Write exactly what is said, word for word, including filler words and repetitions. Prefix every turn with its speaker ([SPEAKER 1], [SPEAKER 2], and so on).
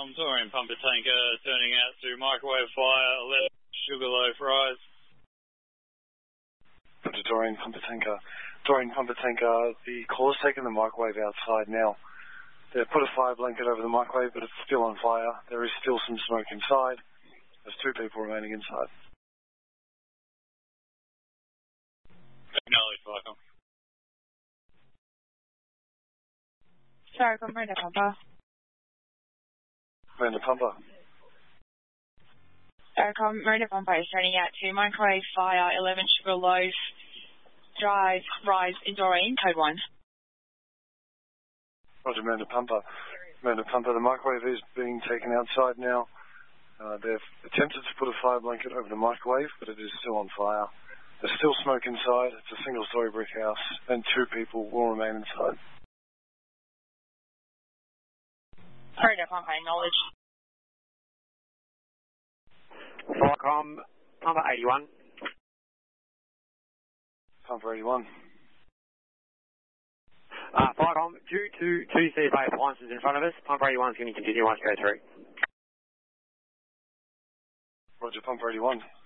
[SPEAKER 1] Firecom, Dorian Pumper Tanker, turning out to microwave fire, eleven Sugarloaf rise.
[SPEAKER 2] To Dorian Pumper Tanker. Dorian Pumper Tanker, the caller's taken the microwave outside now. They've put a fire blanket over the microwave, but it's still on fire. There is still some smoke inside. There's two people remaining inside.
[SPEAKER 1] Acknowledge, Firecom.
[SPEAKER 3] Firecom, Miranda Pumper.
[SPEAKER 2] Miranda Pumper.
[SPEAKER 3] Firecom, Miranda Pumper is turning out to microwave fire, eleven Sugarloaf Drive, rise in Doreen, code one.
[SPEAKER 2] Roger, Miranda Pumper. Miranda Pumper, the microwave is being taken outside now. Uh, they've attempted to put a fire blanket over the microwave, but it is still on fire. There's still smoke inside. It's a single-story brick house, and two people will remain inside.
[SPEAKER 3] Miranda Pumper, acknowledged.
[SPEAKER 4] Firecom, Pumper eighty-one.
[SPEAKER 2] Pumper eighty-one.
[SPEAKER 4] Uh, Firecom, due to two C F A appliances in front of us, Pumper eighty-one is going to continue once you go through.
[SPEAKER 2] Roger, Pumper eighty-one.